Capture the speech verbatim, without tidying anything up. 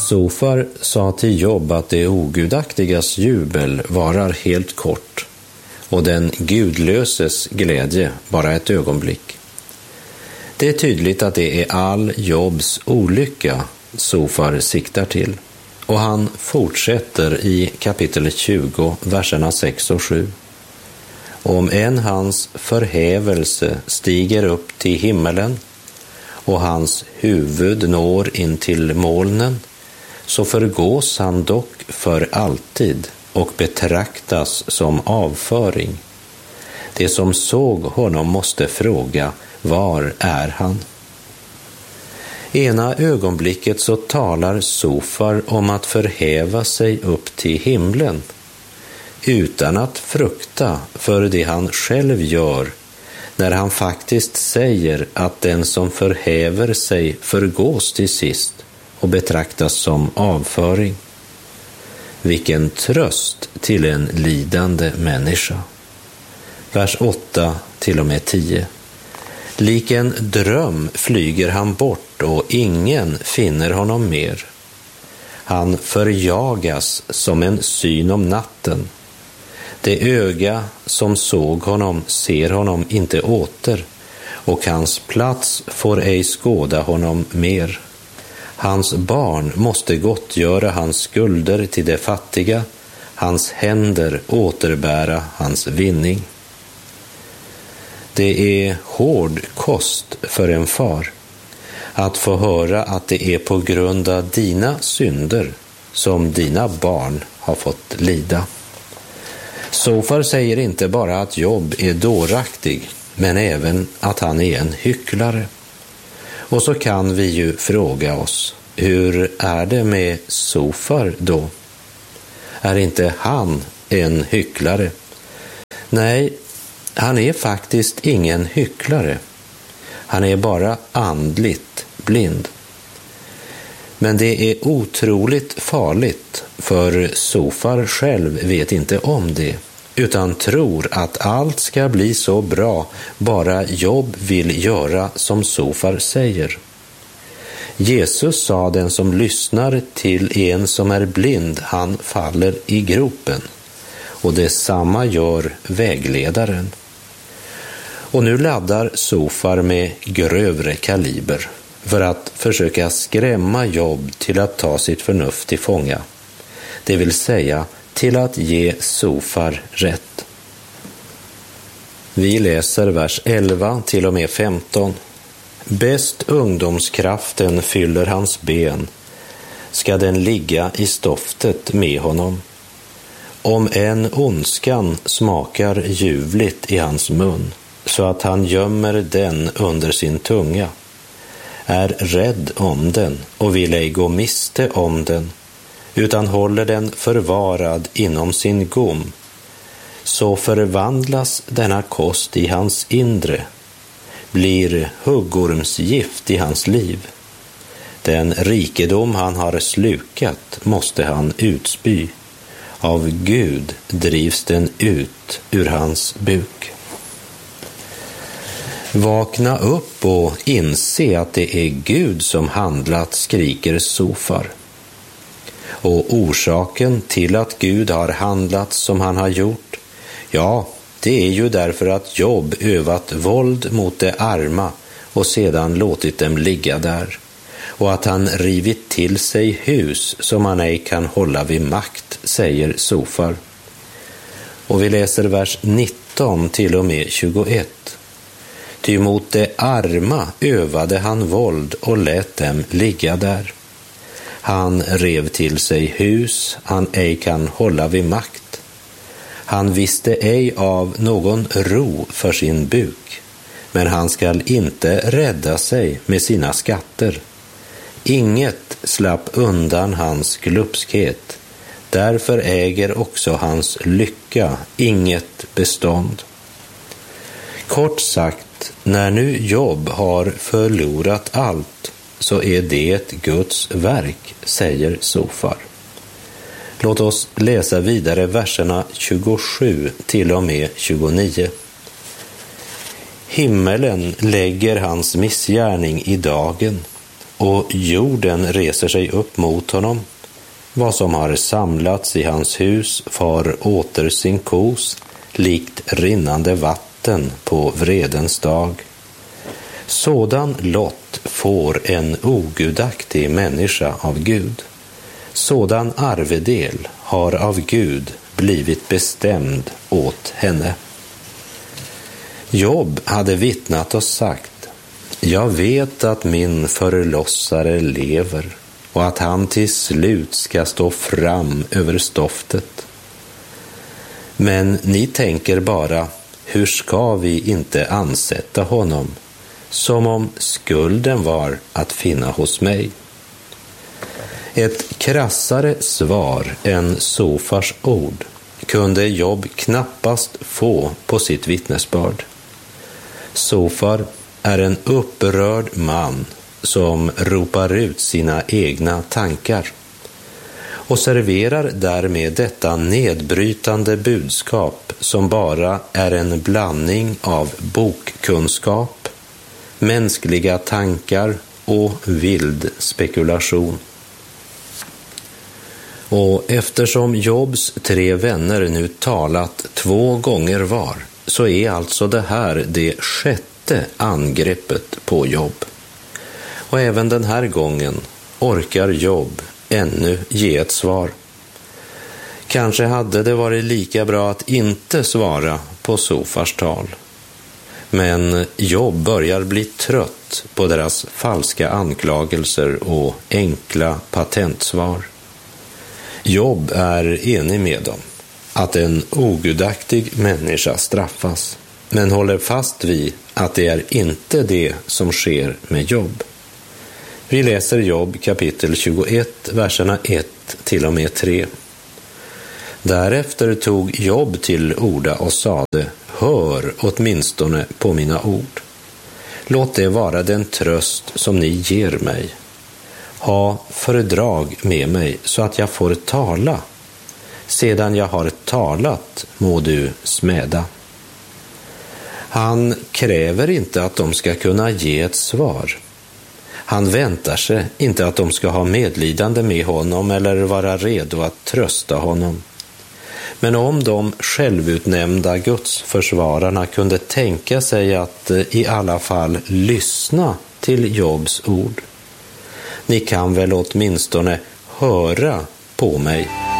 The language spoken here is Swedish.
Sofar sa till Jobb att det ogudaktigas jubel varar helt kort och den gudlöses glädje bara ett ögonblick. Det är tydligt att det är all Jobbs olycka Sofar siktar till, och han fortsätter i kapitel tjugo, verserna sex och sju. Om en hans förhävelse stiger upp till himmelen och hans huvud når in till molnen, så förgås han dock för alltid och betraktas som avföring. Det som såg honom måste fråga, var är han? Ena ögonblicket så talar Sofar om att förhäva sig upp till himlen, utan att frukta för det han själv gör, när han faktiskt säger att den som förhäver sig förgås till sist och betraktas som avföring. Vilken tröst till en lidande människa. Vers åtta till och med tio. Lik en dröm flyger han bort och ingen finner honom mer. Han förjagas som en syn om natten. Det öga som såg honom ser honom inte åter, och hans plats får ej skåda honom mer. Hans barn måste gottgöra hans skulder till de fattiga, hans händer återbära hans vinning. Det är hård kost för en far att få höra att det är på grund av dina synder som dina barn har fått lida. Sofar säger inte bara att Jobb är dåraktig, men även att han är en hycklare. Och så kan vi ju fråga oss, hur är det med Sofar då? Är inte han en hycklare? Nej, han är faktiskt ingen hycklare. Han är bara andligt blind. Men det är otroligt farligt, för Sofar själv vet inte om det, utan tror att allt ska bli så bra bara Jobb vill göra som Sofar säger. Jesus sa, den som lyssnar till en som är blind, han faller i gropen. Och detsamma gör vägledaren. Och nu laddar Sofar med grövre kaliber för att försöka skrämma Jobb till att ta sitt förnuft till fånga. Det vill säga till att ge Sofar rätt. Vi läser vers elva till och med femton. Bäst ungdomskraften fyller hans ben, ska den ligga i stoftet med honom. Om en ondskan smakar ljuvligt i hans mun, så att han gömmer den under sin tunga, är rädd om den och vill ej gå miste om den, utan håller den förvarad inom sin gom, så förvandlas denna kost i hans inre, blir huggormsgift i hans liv. Den rikedom han har slukat måste han utspy. Av Gud drivs den ut ur hans buk. Vakna upp och inse att det är Gud som handlat, skriker Sofar. Och orsaken till att Gud har handlat som han har gjort, ja, det är ju därför att Jobb övat våld mot de arma och sedan låtit dem ligga där, och att han rivit till sig hus som han ej kan hålla vid makt, säger Sofar. Och vi läser vers nitton till och med tjugoett. Ty mot de arma övade han våld och lät dem ligga där. Han rev till sig hus han ej kan hålla vid makt. Han visste ej av någon ro för sin buk, men han skall inte rädda sig med sina skatter. Inget slapp undan hans glupskhet, därför äger också hans lycka inget bestånd. Kort sagt, när nu Jobb har förlorat allt, så är det ett Guds verk, säger Sofar. Låt oss läsa vidare verserna tjugosju till och med tjugonio. Himmelen lägger hans missgärning i dagen, och jorden reser sig upp mot honom. Vad som har samlats i hans hus far åter sin kos, likt rinnande vatten på vredens dag. Sådan lott får en ogudaktig människa av Gud. Sådan arvedel har av Gud blivit bestämd åt henne. Job hade vittnat och sagt: jag vet att min förlossare lever och att han till slut ska stå fram över stoftet. Men ni tänker bara: hur ska vi inte ansätta honom? Som om skulden var att finna hos mig. Ett krassare svar än Sofars ord kunde Job knappast få på sitt vittnesbörd. Sofar är en upprörd man som ropar ut sina egna tankar och serverar därmed detta nedbrytande budskap som bara är en blandning av bokkunskap, mänskliga tankar och vild spekulation. Och eftersom Jobs tre vänner nu talat två gånger var, så är alltså det här det sjätte angreppet på Job. Och även den här gången orkar Job ännu ge ett svar. Kanske hade det varit lika bra att inte svara på Sofars tal. Men Job börjar bli trött på deras falska anklagelser och enkla patentsvar. Job är enig med dem att en ogudaktig människa straffas, men håller fast vid att det är inte det som sker med Job. Vi läser Job kapitel tjugoett, verserna ett till och med tre. Därefter tog Job till orda och sade: hör åtminstone på mina ord. Låt det vara den tröst som ni ger mig. Ha fördrag med mig så att jag får tala. Sedan jag har talat må du smäda. Han kräver inte att de ska kunna ge ett svar. Han väntar sig inte att de ska ha medlidande med honom eller vara redo att trösta honom. Men om de självutnämnda gudsförsvararna kunde tänka sig att i alla fall lyssna till Jobs ord. Ni kan väl åtminstone höra på mig,